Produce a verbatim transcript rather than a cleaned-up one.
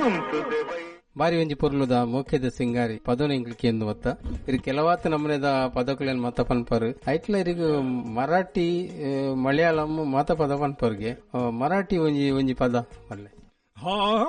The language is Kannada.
ಬಾರಿ ಒಂಜಿ ಪೊರ್ಲುದ ಮೋಕೆದ ಸಿಂಗಾರಿ ಪದನ ಇಂಗ್ಲಿಕ್ಕೆ ಎಂದು ಒತ್ತ ಇರು ಕೆಲವಾತ ನಮನೆದ ಪದಕುಲೆನ್ ಮಾತ ಪನ್ಪರು ಐಟ್ಲ ಇರಿಗು ಮರಾಠಿ ಮಲಯಾಳಂ ಮಾತ ಪದ ಪನ್ಪರ್ಗೆ ಮರಾಠಿ ಒಂಜಿ ಒಂಜಿ ಪದ ಮಲ್ಲೆ